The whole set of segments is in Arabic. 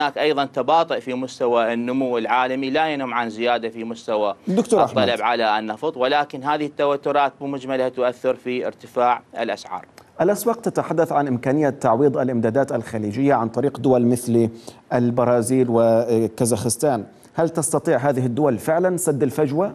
هناك أيضا تباطؤ في مستوى النمو العالمي لا ينم عن زيادة في مستوى دكتور أحمد، الطلب على النفط، ولكن هذه التوترات بمجملها تؤثر في ارتفاع الأسعار. الأسواق تتحدث عن إمكانية تعويض الإمدادات الخليجية عن طريق دول مثل البرازيل وكازاخستان. هل تستطيع هذه الدول فعلا سد الفجوة؟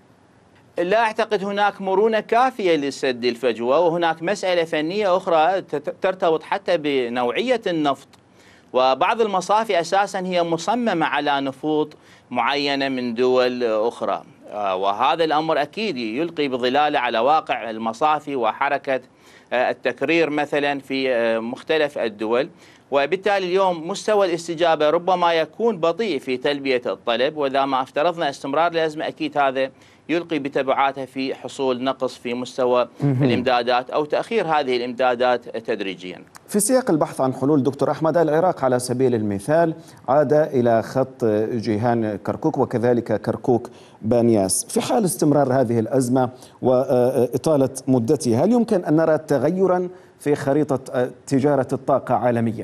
لا أعتقد هناك مرونة كافية لسد الفجوة، وهناك مسألة فنية أخرى ترتبط حتى بنوعية النفط، وبعض المصافي أساسا هي مصممة على نفوط معينة من دول أخرى، وهذا الأمر أكيد يلقي بظلاله على واقع المصافي وحركة التكرير مثلا في مختلف الدول. وبالتالي اليوم مستوى الاستجابة ربما يكون بطيء في تلبية الطلب، وإذا ما افترضنا استمرار الأزمة أكيد هذا يلقي بتبعاته في حصول نقص في مستوى الإمدادات أو تأخير هذه الإمدادات تدريجيا. في سياق البحث عن حلول دكتور أحمد، العراق على سبيل المثال عاد إلى خط جيهان كركوك وكذلك كركوك بانياس. في حال استمرار هذه الأزمة وإطالة مدتها، هل يمكن أن نرى تغيرا في خريطة تجارة الطاقة عالميا؟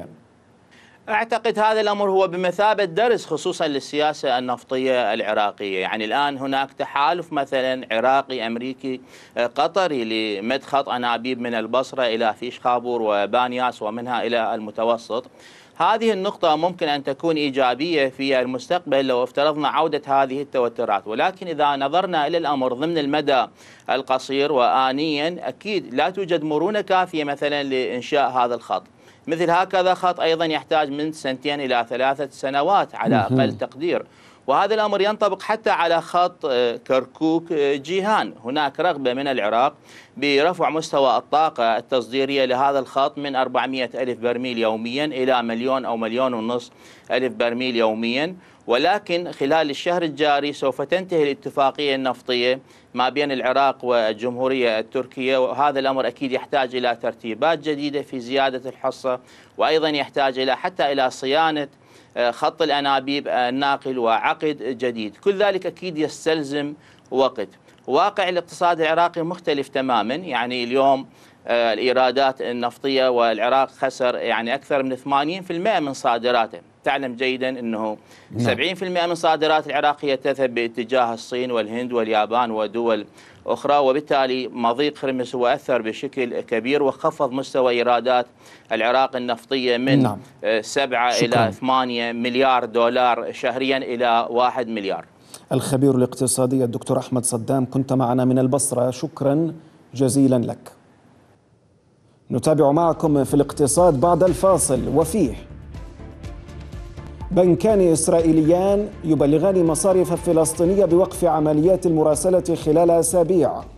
أعتقد هذا الأمر هو بمثابة درس خصوصا للسياسة النفطية العراقية. يعني الآن هناك تحالف مثلا عراقي أمريكي قطري لمد خط أنابيب من البصرة إلى فيش خابور وبانياس ومنها إلى المتوسط. هذه النقطة ممكن أن تكون إيجابية في المستقبل لو افترضنا عودة هذه التوترات، ولكن إذا نظرنا إلى الأمر ضمن المدى القصير وآنيا أكيد لا توجد مرونة كافية مثلا لإنشاء هذا الخط. مثل هكذا خط أيضا يحتاج من 2 إلى 3 سنوات على أقل تقدير، وهذا الأمر ينطبق حتى على خط كركوك جيهان. هناك رغبة من العراق برفع مستوى الطاقة التصديرية لهذا الخط من 400 ألف برميل يوميا إلى 1,000,000 أو 1,500,000 برميل يوميا، ولكن خلال الشهر الجاري سوف تنتهي الاتفاقية النفطية ما بين العراق والجمهورية التركية، وهذا الأمر أكيد يحتاج إلى ترتيبات جديدة في زيادة الحصة، وأيضا يحتاج حتى إلى صيانة خط الأنابيب الناقل وعقد جديد. كل ذلك أكيد يستلزم وقت. واقع الاقتصاد العراقي مختلف تماما. يعني اليوم الإيرادات النفطية والعراق خسر يعني أكثر من 80% من صادراته. تعلم جيدا أنه 70% من صادرات العراق هي تذهب باتجاه الصين والهند واليابان ودول أخرى، وبالتالي مضيق هرمز هو أثر بشكل كبير وخفض مستوى إيرادات العراق النفطية من 7 إلى 8 مليار دولار شهريا إلى 1 مليار. الخبير الاقتصادي الدكتور أحمد صدام كنت معنا من البصرة، شكرا جزيلا لك. نتابع معكم في الاقتصاد بعد الفاصل. وفيه بنكان إسرائيليان يبلغان مصارف فلسطينية بوقف عمليات المراسلة خلال أسابيع.